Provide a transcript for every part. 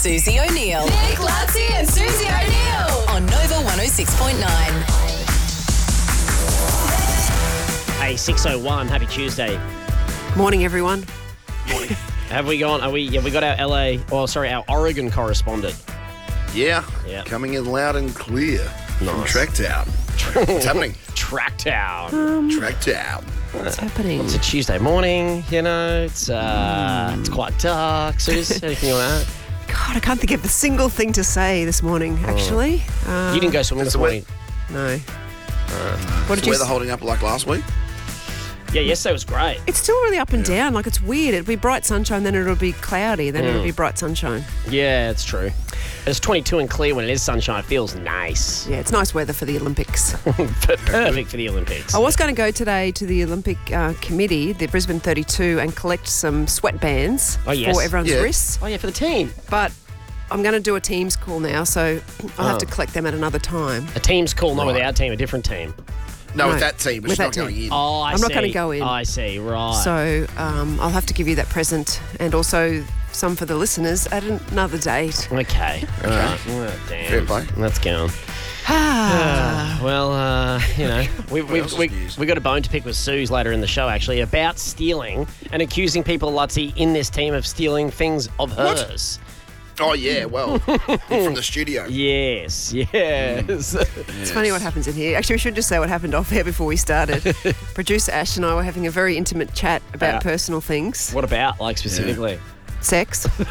Susie O'Neill. Nick Lutzi and Susie O'Neill on Nova 106.9. Hey, 6:01. Happy Tuesday. Morning, everyone. Have we got our our Oregon correspondent. Yeah, Yeah. coming in loud and clear from Nice. Tracktown. What's happening? Tracktown. Tracktown. What's happening? It's a Tuesday morning, it's quite dark. Suze, anything on that? God, I can't think of a single thing to say this morning, actually. You didn't go swimming this the morning? No. What did weather holding up like last week? Yeah, yesterday was great. It's still really up and down. Like, it's weird. It'll be bright sunshine, then it'll be cloudy, then it'll be bright sunshine. Yeah, it's true. It's 22 and clear when it is sunshine. It feels nice. Yeah, it's nice weather for the Olympics. Perfect for the Olympics. I was going to go today to the Olympic committee, the Brisbane 32, and collect some sweatbands for everyone's Yeah. wrists. Oh, yeah, for the team. But I'm going to do a Teams call now, so I'll have to collect them at another time. A team's cool, not with Right. our team, a different team. No, No, with that team, but with she's not that going team. in. Oh, I I'm see. not gonna go in. I see, right. So I'll have to give you that present and also some for the listeners at another date. Okay. All right. Oh, damn. Fair play. Let's go. Well, we've got a bone to pick with Suze later in the show, actually, about stealing and accusing people, Lutzi, in this team of stealing things of hers. Oh, yeah, well, from the studio. Yes. It's funny what happens in here. Actually, we should just say what happened off air before we started. Producer Ash and I were having a very intimate chat about personal things, What about, like, specifically? sex, and,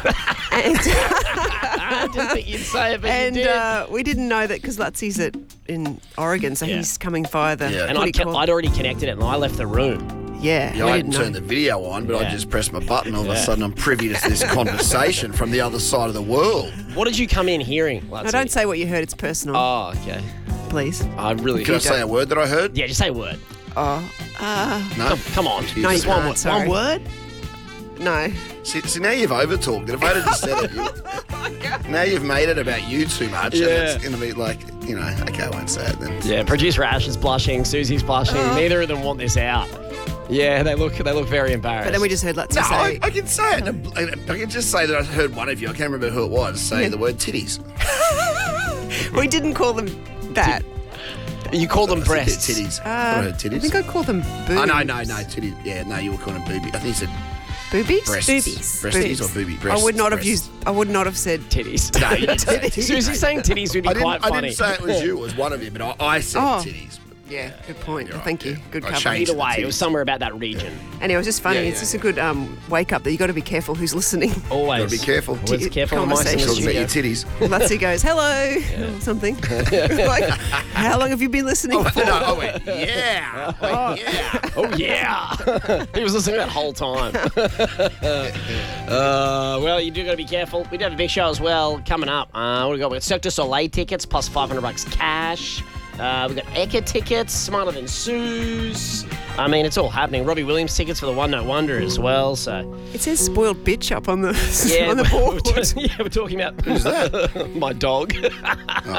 I didn't think you'd say it, but you did. we didn't know that because Lutzi's in Oregon, so Yeah. he's coming via the. Yeah. And what do you call- I'd already connected it, and I left the room. yeah, Yeah, we I didn't hadn't turned know. the video on, but Yeah. I just pressed my button. All of a Yeah. sudden, I'm privy to this conversation from the other side of the world. What did you come in hearing, Lutzi? No, don't say what you heard. It's personal, Oh, okay. please. I really Can I say a word that I heard? Yeah, just say a word. Oh, No. Come on. No, Just you one can't, word. sorry. One word? no. See, now you've over-talked it. If I had just said it, now you've made it about you too much, Yeah. and it's going to be like, okay, I won't say it then. Yeah, producer Ash is blushing, Susie's blushing. Neither of them want this out. Yeah, they look very embarrassed. But then we just heard Lutzi No, say. I can say it. I can just say that I heard one of you, I can't remember who it was, say the word titties. We didn't call them that. You call them I think they're breasts. Titties. I heard I titties. think I called them boobies. Oh, no, titties. Yeah, no, you were calling them boobies. I think you said Boobies? breasts. Boobies. Breasties or booby? Breasts, I would not have breasts. used. I would not have said. Titties. No, you didn't say Titties. Susie saying titties would be quite I funny. didn't say it was you, it was one of you, but I said Oh. titties. Yeah, good point. You're right, Thank you. yeah. Good I cover. changed Either way, it was titties. somewhere about that region. Anyway, it was just funny. Yeah, it's yeah, just yeah. a good wake up that you got to be careful who's listening. Always. Gotta be careful. Always careful on mice in the Conversation. Talking about studio. your titties. Lutzi goes, hello, or something. Like, how long have you been listening for? No, I went, yeah. Yeah. Oh, yeah. He was listening that whole time. Well, you do got to be careful. We do have a big show as well coming up. What do we got? We've got Cirque du Soleil tickets plus $500 cash. We've got Eka tickets, Smarter Than Suze. I mean, it's all happening. Robbie Williams tickets for the One Note Wonder as well. So It says spoiled bitch up on the yeah, on the board. we're talking about who's that? My dog.